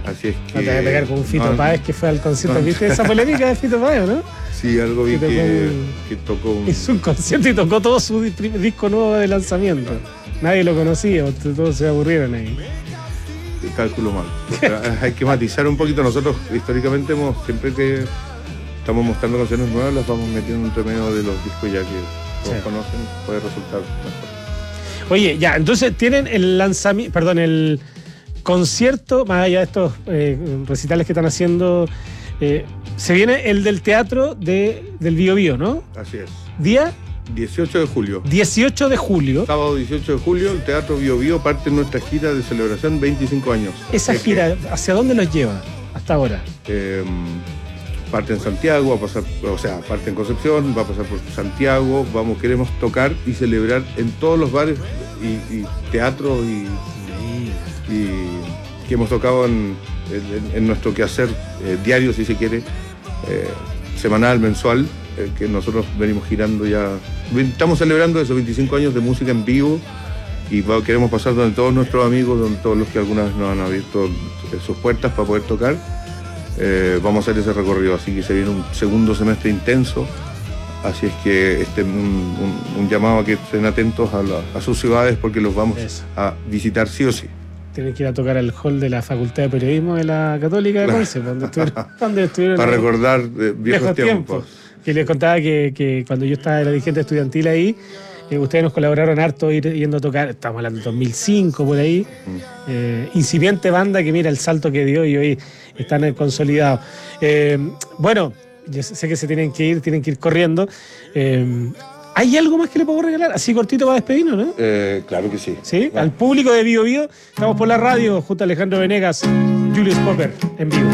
Así es que... No te vas a pegar con un Fito Páez que fue al concierto. ¿Viste esa polémica de Fito Páez, no? Sí, algo vi que tocó un... Hizo un concierto y tocó todo su disco nuevo de lanzamiento. Nadie lo conocía, todos se aburrieron ahí. Cálculo mal. Hay que matizar un poquito. Nosotros históricamente siempre que estamos mostrando canciones nuevas, las vamos metiendo entre medio de los discos ya que todos conocen, puede resultar mejor. Oye, ya, entonces tienen el lanzamiento, perdón, el concierto, más allá de estos recitales que están haciendo, se viene el del teatro del Bío Bío, ¿no? Así es. ¿Día? 18 de julio. 18 de julio. Sábado 18 de julio, el Teatro Bío Bío parte en nuestra gira de celebración 25 años. ¿Esa gira hacia dónde los lleva hasta ahora? Parte en Santiago, va a pasar, o sea, parte en Concepción, va a pasar por Santiago, queremos tocar y celebrar en todos los bares y teatros y que hemos tocado en nuestro quehacer diario, si se quiere, semanal, mensual, que nosotros venimos girando ya. Estamos celebrando esos 25 años de música en vivo y queremos pasar donde todos nuestros amigos, donde todos los que alguna vez nos han abierto sus puertas para poder tocar. Vamos a hacer ese recorrido, así que se viene un segundo semestre intenso, así es que un llamado a que estén atentos a sus ciudades porque los vamos a visitar sí o sí. Tienen que ir a tocar al hall de la Facultad de Periodismo de la Católica de Conce, donde estuvieron para recordar viejos tiempos. Que les contaba que cuando yo estaba de la dirigente estudiantil ahí, ustedes nos colaboraron harto yendo a tocar, estamos hablando de 2005 por ahí, incipiente banda que mira el salto que dio y hoy están consolidados. Bueno, yo sé que se tienen que ir corriendo. ¿Hay algo más que le puedo regalar? Así cortito para despedirnos, ¿no? Claro que sí. ¿Sí? Al público de Bío Bío, estamos por la radio junto a Alejandro Venegas, Julius Popper, en vivo.